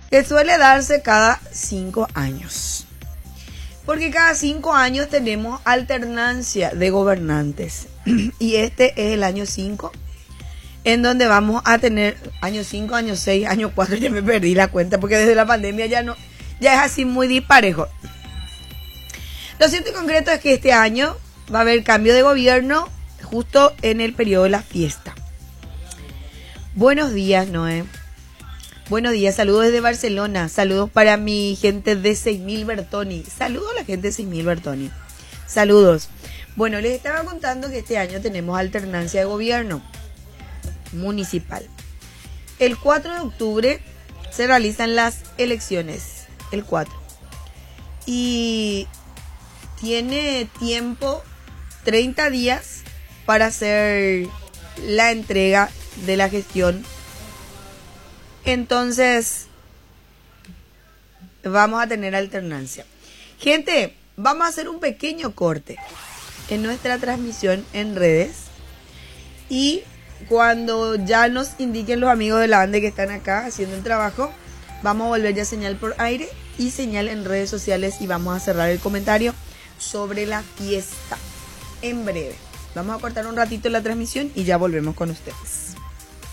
que suele darse cada 5 años. Porque cada 5 años tenemos alternancia de gobernantes. Y este es el año 5, en donde vamos a tener año 5, año 6, año 4, ya me perdí la cuenta, porque desde la pandemia ya es así muy disparejo. Lo cierto y concreto es que este año va a haber cambio de gobierno justo en el periodo de la fiesta. Buenos días, Noé. Buenos días, saludos desde Barcelona. Saludos para mi gente de 6000 Bertoni. Saludos a la gente de 6000 Bertoni. Saludos. Bueno, les estaba contando que este año tenemos alternancia de gobierno municipal. El 4 de octubre se realizan las elecciones. El 4. Y tiene tiempo 30 días para hacer la entrega de la gestión. Entonces vamos a tener alternancia. Gente, vamos a hacer un pequeño corte en nuestra transmisión en redes, y cuando ya nos indiquen los amigos de la banda que están acá haciendo el trabajo, vamos a volver ya señal por aire y señal en redes sociales, y vamos a cerrar el comentario sobre la fiesta en breve. Vamos a cortar un ratito la transmisión y ya volvemos con ustedes.